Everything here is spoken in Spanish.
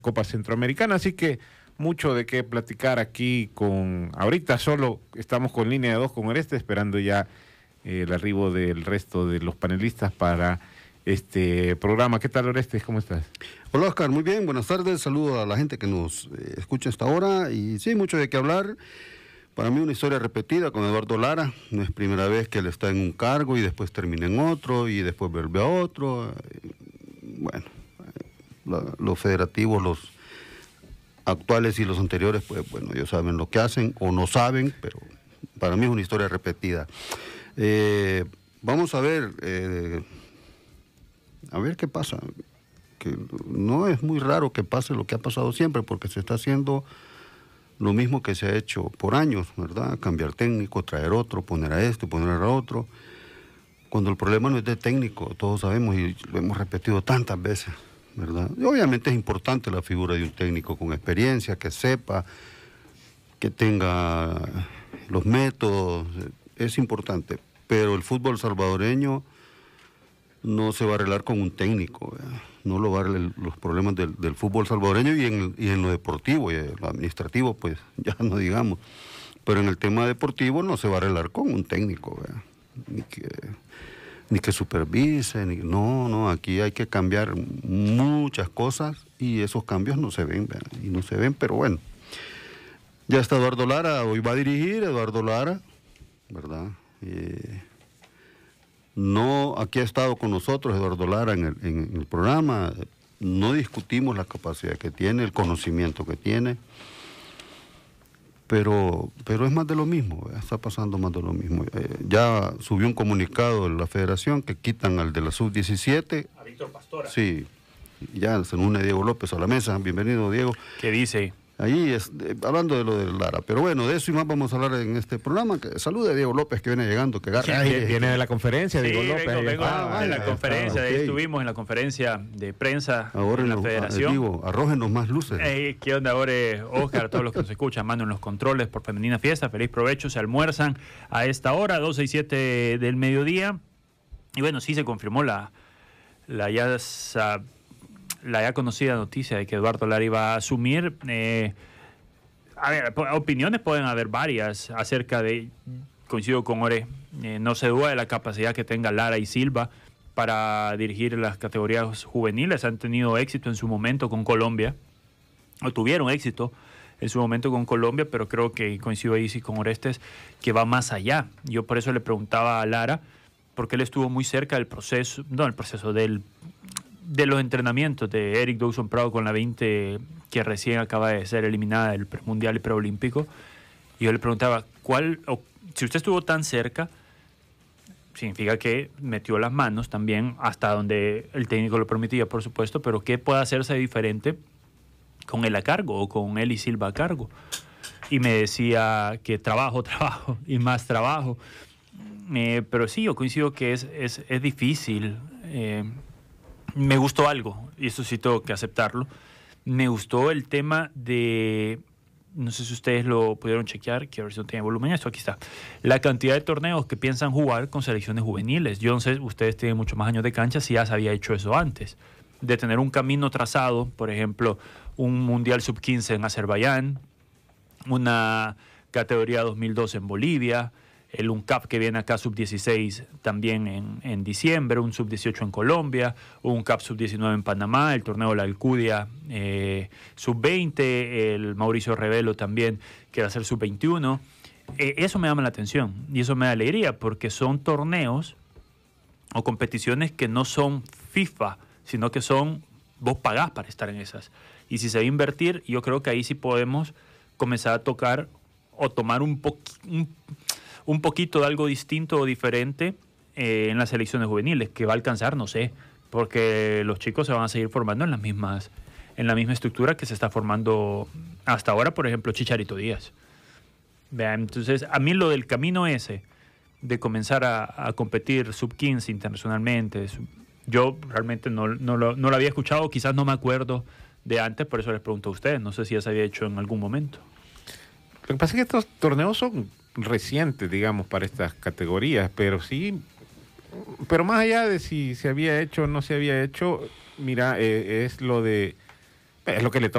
Copa Centroamericana, así que mucho de qué platicar aquí ahorita solo estamos con línea de 2 con Oreste, esperando ya el arribo del resto de los panelistas para este programa. ¿Qué tal, Oreste? ¿Cómo estás? Hola, Oscar, muy bien, buenas tardes, saludo a la gente que nos escucha hasta ahora, y sí, mucho de qué hablar. Para mí una historia repetida con Eduardo Lara, no es primera vez que él está en un cargo y después termina en otro y después vuelve a otro. Bueno, los federativos, los actuales y los anteriores, pues bueno, ellos saben lo que hacen o no saben, pero para mí es una historia repetida. Vamos a ver qué pasa, que no es muy raro que pase lo que ha pasado siempre, porque se está haciendo lo mismo que se ha hecho por años, ¿verdad? Cambiar técnico, traer otro, poner a este, poner a otro, cuando el problema no es de técnico, todos sabemos y lo hemos repetido tantas veces, ¿verdad? Y obviamente es importante la figura de un técnico con experiencia, que sepa, que tenga los métodos, es importante, pero el fútbol salvadoreño no se va a arreglar con un técnico, ¿verdad? No lo va a arreglar los problemas del fútbol salvadoreño y en lo deportivo y en lo administrativo, pues ya no digamos, pero en el tema deportivo no se va a arreglar con un técnico, ¿verdad? Ni que supervise, no, aquí hay que cambiar muchas cosas y esos cambios no se ven, ¿verdad? Y no se ven, pero bueno, ya está Eduardo Lara, hoy va a dirigir Eduardo Lara, ¿verdad? No, aquí ha estado con nosotros Eduardo Lara en el programa, no discutimos la capacidad que tiene, el conocimiento que tiene, pero es más de lo mismo, está pasando más de lo mismo. Ya subió un comunicado de la federación que quitan al de la sub-17. A Víctor Pastora. Sí, ya se nos une Diego López a la mesa, bienvenido Diego. ¿Qué dice? Ahí hablando de lo de Lara, pero bueno, de eso y más vamos a hablar en este programa. Salude a Diego López que viene llegando, que agarre. Viene de la conferencia, Diego López. Vengo de la conferencia, okay. Estuvimos en la conferencia de prensa ahora en la federación. Digo, arrójenos más luces. ¿Qué onda ahora, Oscar? A todos los que nos escuchan, mando en los controles por Femenina Fiesta, feliz provecho, se almuerzan a esta hora, 12 y 7 del mediodía. Y bueno, sí se confirmó la ya conocida noticia de que Eduardo Lara iba a asumir. A ver, opiniones pueden haber varias acerca de, coincido con Ore, no se duda de la capacidad que tenga Lara y Silva para dirigir las categorías juveniles. Han tenido éxito en su momento con Colombia, o tuvieron éxito en su momento con Colombia, pero creo que coincido ahí sí con Orestes, que va más allá. Yo por eso le preguntaba a Lara, porque él estuvo muy cerca del proceso, de los entrenamientos de Eric Dawson Prado con la 20, que recién acaba de ser eliminada del premundial y preolímpico. Y yo le preguntaba, si usted estuvo tan cerca, significa que metió las manos también hasta donde el técnico lo permitía, por supuesto, pero ¿qué puede hacerse diferente con él a cargo o con él y Silva a cargo? Y me decía que trabajo y más trabajo. Pero sí, yo coincido que es difícil. Me gustó algo, y eso sí tengo que aceptarlo. Me gustó el tema de, no sé si ustedes lo pudieron chequear, quiero ver si no tiene volumen esto, aquí está. La cantidad de torneos que piensan jugar con selecciones juveniles. Yo no sé, ustedes tienen muchos más años de cancha, si ya se había hecho eso antes. De tener un camino trazado, por ejemplo, un Mundial Sub-15 en Azerbaiyán, una categoría 2012 en Bolivia, el UNCAP que viene acá Sub-16 también en diciembre, un Sub-18 en Colombia, un CAP Sub-19 en Panamá, el torneo de la Alcudia Sub-20, el Mauricio Revelo también que va a ser Sub-21. Eso me llama la atención y eso me da alegría porque son torneos o competiciones que no son FIFA, sino que vos pagás para estar en esas. Y si se va a invertir, yo creo que ahí sí podemos comenzar a tocar o tomar un poquito de algo distinto o diferente en las selecciones juveniles, que va a alcanzar, no sé, porque los chicos se van a seguir formando en la misma estructura que se está formando hasta ahora, por ejemplo, Chicharito Díaz. Vean, entonces, a mí lo del camino ese, de comenzar a competir sub-15 internacionalmente, yo realmente no lo había escuchado, quizás no me acuerdo de antes, por eso les pregunto a ustedes, no sé si ya se había hecho en algún momento. Lo que pasa es que estos torneos son recientes, digamos, para estas categorías, pero más allá de si se había hecho o no se había hecho, mira, es lo de Es lo que le toca